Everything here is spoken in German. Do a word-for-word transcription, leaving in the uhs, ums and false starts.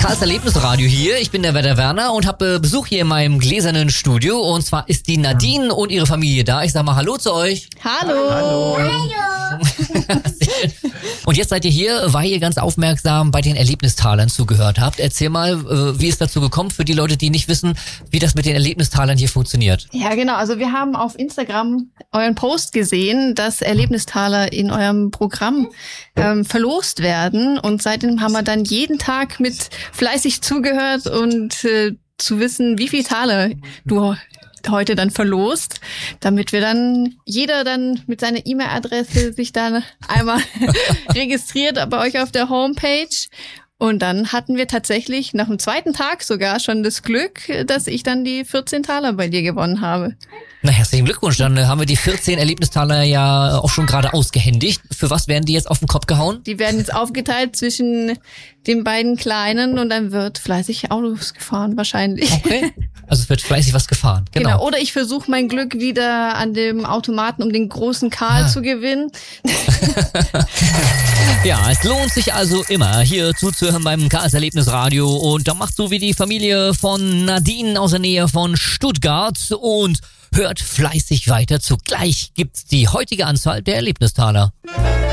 Karls Erlebnisradio hier. Ich bin der Werder Werner und habe Besuch hier in meinem gläsernen Studio. Und zwar ist die Nadine und ihre Familie da. Ich sag mal Hallo zu euch. Hallo. Hallo. Und jetzt seid ihr hier, weil ihr ganz aufmerksam bei den Erlebnistalern zugehört habt. Erzähl mal, wie ist dazu gekommen für die Leute, die nicht wissen, wie das mit den Erlebnistalern hier funktioniert. Ja, genau. Also wir haben auf Instagram euren Post gesehen, dass Erlebnistaler in eurem Programm ähm, verlost werden. Und seitdem haben wir dann jeden Tag mit fleißig zugehört und äh, zu wissen, wie viel Taler du heute dann verlost, damit wir dann, jeder dann mit seiner E-Mail-Adresse sich dann einmal registriert bei euch auf der Homepage. Und dann hatten wir tatsächlich nach dem zweiten Tag sogar schon das Glück, dass ich dann die vierzehn Taler bei dir gewonnen habe. Na, herzlichen Glückwunsch. Dann äh, haben wir die vierzehn Erlebnistaler ja auch schon gerade ausgehändigt. Für was werden die jetzt auf den Kopf gehauen? Die werden jetzt aufgeteilt zwischen den beiden Kleinen und dann wird fleißig Autos gefahren wahrscheinlich. Okay. Also es wird fleißig was gefahren. Genau. Genau. Oder ich versuche mein Glück wieder an dem Automaten, um den großen Karl ah. zu gewinnen. Ja, es lohnt sich also immer, hier zuzuhören beim Karls Erlebnisradio. Und da macht so wie die Familie von Nadine aus der Nähe von Stuttgart und hört fleißig weiter. Zugleich gibt's die heutige Anzahl der Erlebnistaler.